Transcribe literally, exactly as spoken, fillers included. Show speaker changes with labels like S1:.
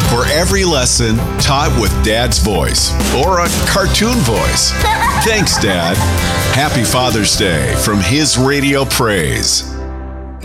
S1: for every lesson taught with Dad's voice or a cartoon voice. Thanks, Dad. Happy Father's Day from His Radio Praise.